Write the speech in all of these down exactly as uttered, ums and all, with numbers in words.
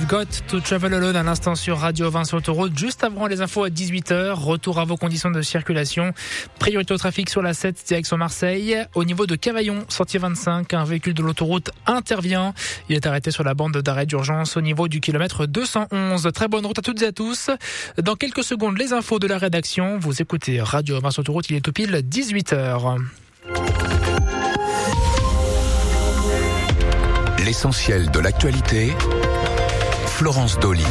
Got to Travel Alone à l'instant sur Radio Vinci Autoroute. Juste avant les infos à dix-huit heures, retour à vos conditions de circulation. Priorité au trafic sur la sept, direction Marseille. Au niveau de Cavaillon, sortie vingt-cinq, un véhicule de l'autoroute intervient. Il est arrêté sur la bande d'arrêt d'urgence au niveau du kilomètre deux cent onze. Très bonne route à toutes et à tous. Dans quelques secondes, les infos de la rédaction. Vous écoutez Radio Vinci Autoroute, il est tout pile dix-huit heures. L'essentiel de l'actualité, Florence Dolly.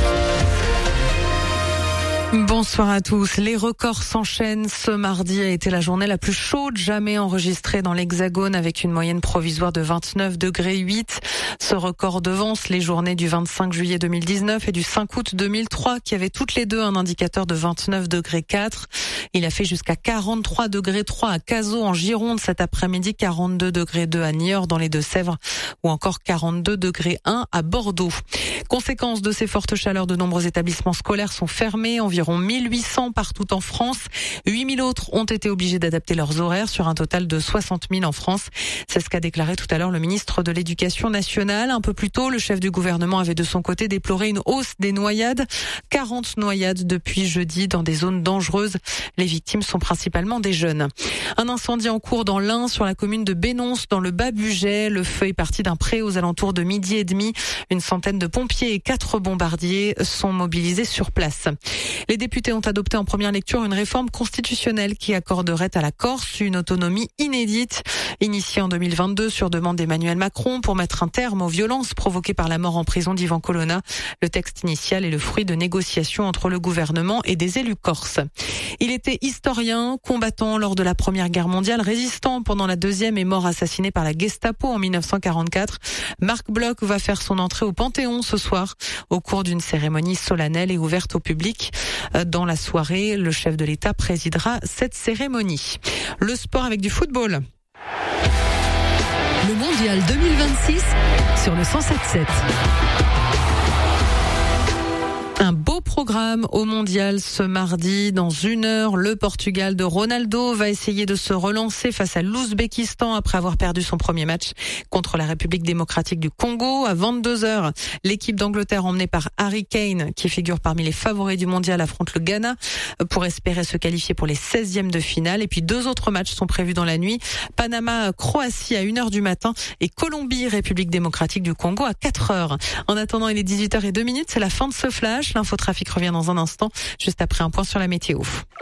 Bonsoir à tous. Les records s'enchaînent. Ce mardi a été la journée la plus chaude jamais enregistrée dans l'Hexagone avec une moyenne provisoire de vingt-neuf degrés huit. Ce record devance les journées du vingt-cinq juillet deux mille dix-neuf et du cinq août deux mille trois qui avaient toutes les deux un indicateur de vingt-neuf degrés quatre. Il a fait jusqu'à quarante-trois degrés trois à Cazaux en Gironde cet après-midi, quarante-deux degrés deux à Niort dans les Deux-Sèvres ou encore quarante-deux degrés un à Bordeaux. Conséquence de ces fortes chaleurs, de nombreux établissements scolaires sont fermés, environ mille huit cents partout en France. huit mille autres ont été obligés d'adapter leurs horaires sur un total de soixante mille en France. C'est ce qu'a déclaré tout à l'heure le ministre de l'Éducation nationale. Un peu plus tôt, le chef du gouvernement avait de son côté déploré une hausse des noyades. quarante noyades depuis jeudi dans des zones dangereuses. Les victimes sont principalement des jeunes. Un incendie en cours dans l'Ain sur la commune de Bénonce dans le Bas-Bugey. Le feu est parti d'un pré aux alentours de midi et demi. Une centaine de pompiers et quatre bombardiers sont mobilisés sur place. Les députés ont adopté en première lecture une réforme constitutionnelle qui accorderait à la Corse une autonomie inédite. Initiée en deux mille vingt-deux sur demande d'Emmanuel Macron pour mettre un terme aux violences provoquées par la mort en prison d'Ivan Colonna. Le texte initial est le fruit de négociations entre le gouvernement et des élus corses. Il était historien, combattant lors de la Première Guerre mondiale, résistant pendant la Deuxième et mort assassiné par la Gestapo en mille neuf cent quarante-quatre. Marc Bloch va faire son entrée au Panthéon ce soir au cours d'une cérémonie solennelle et ouverte au public. Dans la soirée, le chef de l'État présidera cette cérémonie. Le sport avec du football. Le mondial deux mille vingt-six sur le cent sept sept. Un beau programme au mondial ce mardi. Dans une heure, le Portugal de Ronaldo va essayer de se relancer face à l'Ouzbékistan après avoir perdu son premier match contre la République démocratique du Congo. À vingt-deux heures, l'équipe d'Angleterre emmenée par Harry Kane, qui figure parmi les favoris du mondial, affronte le Ghana pour espérer se qualifier pour les seizièmes de finale. Et puis deux autres matchs sont prévus dans la nuit. Panama-Croatie à une heure du matin et Colombie-République démocratique du Congo à quatre heures. En attendant, il est dix-huit heures zéro deux, c'est la fin de ce flash. L'infotrafic revient dans un instant, juste après un point sur la météo.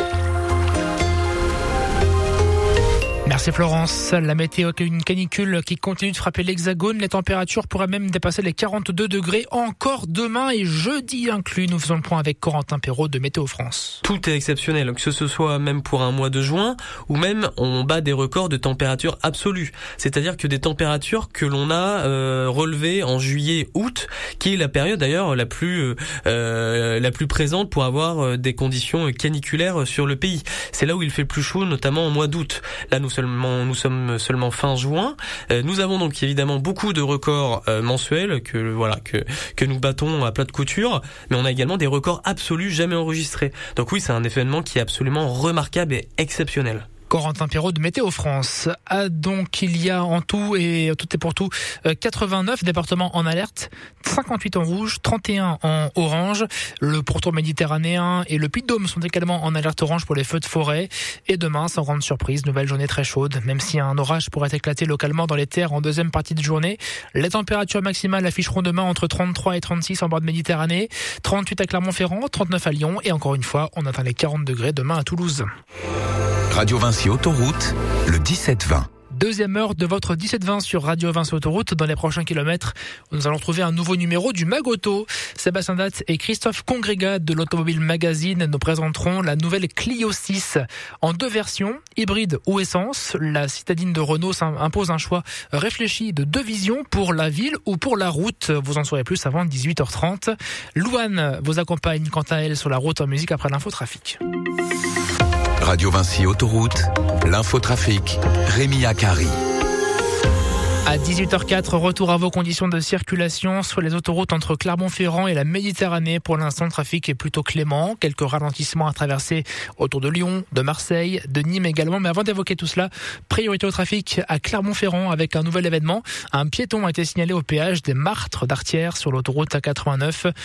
Merci Florence. La météo, une canicule qui continue de frapper l'Hexagone. Les températures pourraient même dépasser les quarante-deux degrés encore demain et jeudi inclus. Nous faisons le point avec Corentin Perrault de Météo France. Tout est exceptionnel, que ce soit même pour un mois de juin ou même on bat des records de température absolue. C'est-à-dire que des températures que l'on a euh, relevées en juillet-août, qui est la période d'ailleurs la plus euh, la plus présente pour avoir des conditions caniculaires sur le pays. C'est là où il fait le plus chaud, notamment au mois d'août. Là, nous Seulement, nous sommes seulement fin juin. Euh, nous avons donc évidemment beaucoup de records euh, mensuels que voilà que que nous battons à plat de couture, mais on a également des records absolus jamais enregistrés. Donc oui, c'est un événement qui est absolument remarquable et exceptionnel. Corentin Perrault de Météo France. Ah, donc il y a en tout et tout et pour tout quatre-vingt-neuf départements en alerte, cinquante-huit en rouge, trente et un en orange. Le pourtour méditerranéen et le Puy-de-Dôme sont également en alerte orange pour les feux de forêt. Et demain, sans grande surprise, nouvelle journée très chaude, même si un orage pourrait éclater localement dans les terres en deuxième partie de journée. Les températures maximales afficheront demain entre trente-trois et trente-six en bord de Méditerranée, trente-huit à Clermont-Ferrand, trente-neuf à Lyon et encore une fois, on atteint les quarante degrés demain à Toulouse. Radio Vinci Autoroute, le dix-sept vingt. Deuxième heure de votre dix-sept vingt sur Radio Vinci Autoroute. Dans les prochains kilomètres, nous allons trouver un nouveau numéro du Magoto. Sébastien Datt et Christophe Congrégat de l'Automobile Magazine nous présenteront la nouvelle Clio six en deux versions, hybride ou essence. La citadine de Renault impose un choix réfléchi de deux visions pour la ville ou pour la route. Vous en saurez plus avant dix-huit heures trente. Louane vous accompagne quant à elle sur la route en musique après l'infotrafic. Radio Vinci Autoroute, l'infotrafic, Rémi Akari. À dix-huit heures quatre, retour à vos conditions de circulation sur les autoroutes entre Clermont-Ferrand et la Méditerranée. Pour l'instant, le trafic est plutôt clément. Quelques ralentissements à traverser autour de Lyon, de Marseille, de Nîmes également. Mais avant d'évoquer tout cela, priorité au trafic à Clermont-Ferrand avec un nouvel événement. Un piéton a été signalé au péage des Martres d'Artière sur l'autoroute A quatre-vingt-neuf.